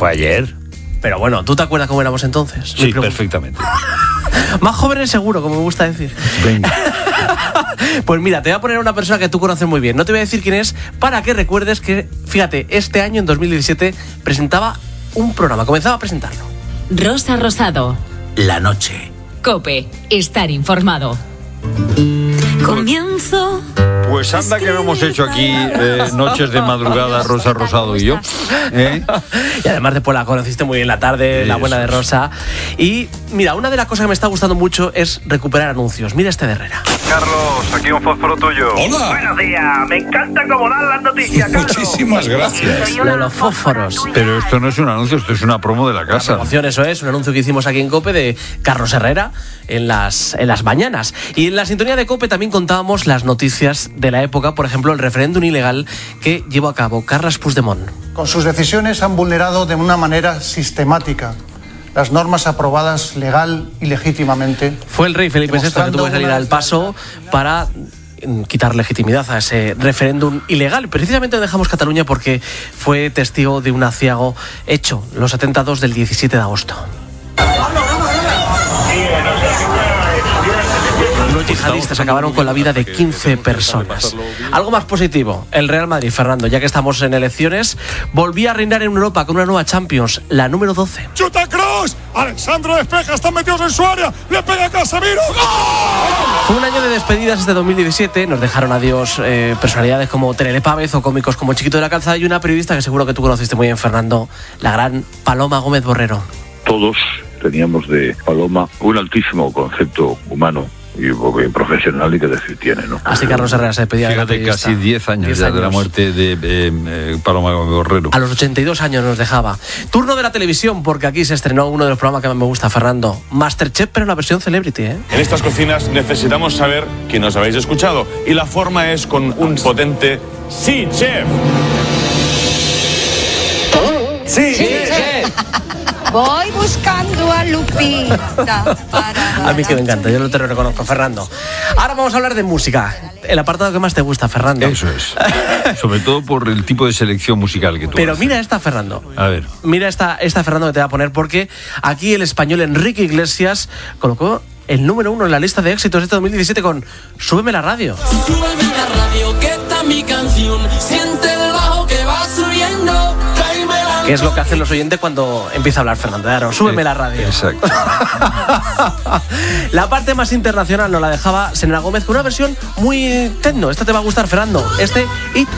fue ayer. Pero bueno, ¿tú te acuerdas cómo éramos entonces? Sí, perfectamente. Más jóvenes seguro, como me gusta decir. Venga. Pues mira, te voy a poner a una persona que tú conoces muy bien. No te voy a decir quién es, para que recuerdes que, fíjate, este año, en 2017, presentaba un programa, comenzaba a presentarlo. Rosa Rosado. La noche. COPE. Estar informado. Comienzo. Pues anda que no hemos hecho aquí noches de madrugada, Rosa Rosado y yo. Y además después la conociste muy bien la tarde, la buena de Rosa. Y mira, una de las cosas que me está gustando mucho es recuperar anuncios. Mira este de Herrera. Carlos, aquí un fósforo tuyo. Hola. Buenos días, me encanta cómo dan las noticias, Carlos. Muchísimas gracias. Lo de los fósforos. Pero esto no es un anuncio, esto es una promo de la casa. Promoción, eso es, un anuncio que hicimos aquí en COPE de Carlos Herrera en las mañanas. Y en la sintonía de COPE también contábamos las noticias de la época, por ejemplo, el referéndum ilegal que llevó a cabo Carles Puigdemont. Con sus decisiones han vulnerado de una manera sistemática las normas aprobadas legal y legítimamente. Fue el rey Felipe VI que tuvo que salir al paso para quitar legitimidad a ese referéndum ilegal. Precisamente dejamos Cataluña porque fue testigo de un aciago hecho, los atentados del 17 de agosto. Los yihadistas acabaron con la vida de 15 personas. Algo más positivo, el Real Madrid, Fernando, ya que estamos en elecciones, volvía a reinar en Europa con una nueva Champions, la número 12. ¡Chuta Kroos! Alexandro despeja, están metidos en su área, le pega a Casemiro. ¡Gol! Fue un año de despedidas este 2017, nos dejaron adiós personalidades como Terele Pávez o cómicos como Chiquito de la Calzada y una periodista que seguro que tú conociste muy bien, Fernando, la gran Paloma Gómez Borrero. Todos teníamos de Paloma un altísimo concepto humano y profesional, y que decir tiene, ¿no? Así Carlos Herrera se despedía. Fíjate, casi 10 años ya de la muerte de Paloma Gómez Borrero. A los 82 años nos dejaba. Turno de la televisión, porque aquí se estrenó uno de los programas que más me gusta, Fernando. Masterchef, pero en la versión celebrity, ¿eh? En estas cocinas necesitamos saber que nos habéis escuchado, y la forma es con un potente ¡Sí, chef! ¡Sí, chef! Voy buscando a Lupita. A mí que me encanta, yo no te lo reconozco, Fernando. Ahora vamos a hablar de música. El apartado que más te gusta, Fernando. Eso es. Sobre todo por el tipo de selección musical que tú Pero haces. mira esta, Fernando. A ver. Mira esta, Fernando, que te voy a poner, porque aquí el español Enrique Iglesias colocó el número 1 en la lista de éxitos de este 2017 con Súbeme la radio. Súbeme la radio, que está mi canción. Siente el bajo que va subiendo. Que es lo que hacen los oyentes cuando empieza a hablar Fernando. Claro, súbeme la radio. Exacto. La parte más internacional nos la dejaba Selena Gómez con una versión muy techno. Esta te va a gustar, Fernando. It